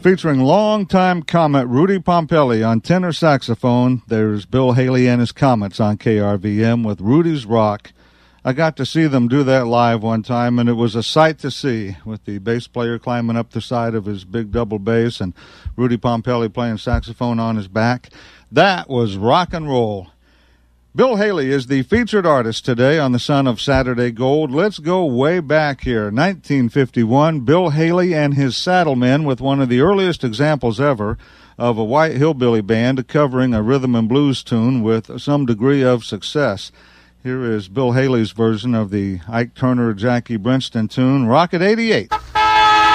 featuring longtime Comet Rudy Pompelli on tenor saxophone. There's Bill Haley and his Comets on KRVM with Rudy's Rock. I got to see them do that live one time, and it was a sight to see, with the bass player climbing up the side of his big double bass and Rudy Pompelli playing saxophone on his back. That was rock and roll. Bill Haley is the featured artist today on the Son of Saturday Gold. Let's go way back here. 1951, Bill Haley and his Saddlemen with one of the earliest examples ever of a white hillbilly band covering a rhythm and blues tune with some degree of success. Here is Bill Haley's version of the Ike Turner, Jackie Brenston tune, Rocket 88.